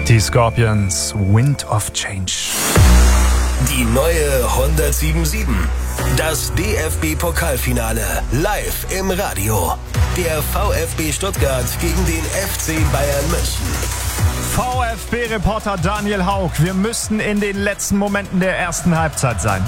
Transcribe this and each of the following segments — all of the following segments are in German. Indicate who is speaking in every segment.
Speaker 1: Die Scorpions, Wind of Change.
Speaker 2: Die neue 107.7. Das DFB-Pokalfinale live im Radio. Der VfB Stuttgart gegen den FC Bayern München.
Speaker 1: VfB-Reporter Daniel Haug, wir müssten in den letzten Momenten der ersten Halbzeit sein.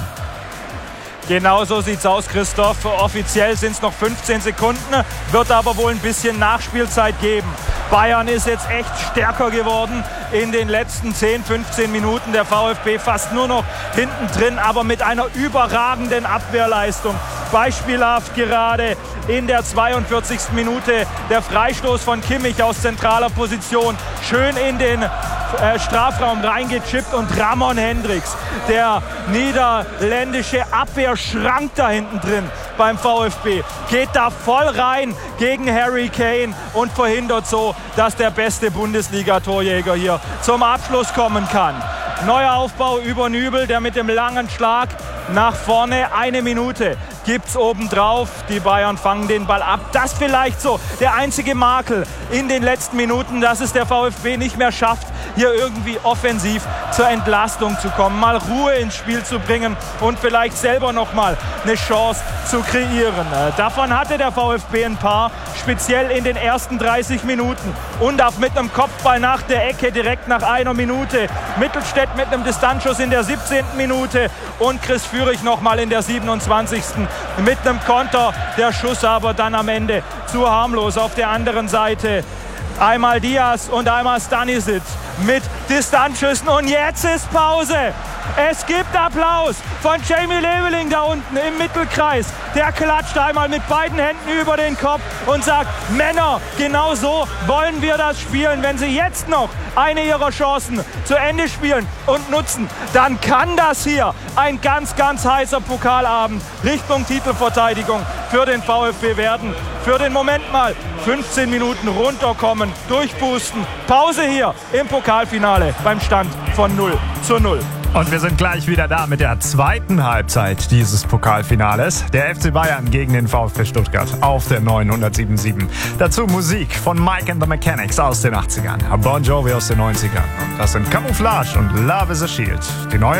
Speaker 3: Genau so sieht's aus, Christoph. Offiziell sind es noch 15 Sekunden, wird aber wohl ein bisschen Nachspielzeit geben. Bayern ist jetzt echt stärker geworden in den letzten 10, 15 Minuten. Der VfB fast nur noch hinten drin, aber mit einer überragenden Abwehrleistung. Beispielhaft gerade in der 42. Minute der Freistoß von Kimmich aus zentraler Position. Schön in den Strafraum reingechippt und Ramon Hendricks, der niederländische Abwehrschrank da hinten drin beim VfB, geht da voll rein gegen Harry Kane und verhindert so, dass der beste Bundesliga-Torjäger hier zum Abschluss kommen kann. Neuer Aufbau über Nübel, der mit dem langen Schlag nach vorne, 1 Minute gibt's obendrauf. Die Bayern fangen den Ball ab. Das vielleicht so der einzige Makel in den letzten Minuten, dass es der VfB nicht mehr schafft, hier irgendwie offensiv zur Entlastung zu kommen, mal Ruhe ins Spiel zu bringen und vielleicht selber nochmal eine Chance zu kreieren. Davon hatte der VfB ein paar, speziell in den ersten 30 Minuten. Undaf mit einem Kopfball nach der Ecke direkt nach 1 Minute. Mittelstädt mit einem Distanzschuss in der 17. Minute und Chris Führig nochmal in der 27. mit einem Konter. Der Schuss aber dann am Ende zu harmlos. Auf der anderen Seite einmal Diaz und einmal Stanisic mit Distanzschüssen und jetzt ist Pause. Es gibt Applaus von Jamie Leveling da unten im Mittelkreis. Der klatscht einmal mit beiden Händen über den Kopf und sagt: Männer, genau so wollen wir das spielen. Wenn sie jetzt noch eine ihrer Chancen zu Ende spielen und nutzen, dann kann das hier ein ganz, ganz heißer Pokalabend Richtung Titelverteidigung für den VfB werden. Für den Moment mal 15 Minuten runterkommen, durchboosten. Pause hier im Pokalfinale beim Stand von 0:0.
Speaker 1: Und wir sind gleich wieder da mit der zweiten Halbzeit dieses Pokalfinales. Der FC Bayern gegen den VfB Stuttgart auf der 907.7. Dazu Musik von Mike and the Mechanics aus den 80ern, Bon Jovi aus den 90ern. Und das sind Camouflage und Love is a Shield. Die neue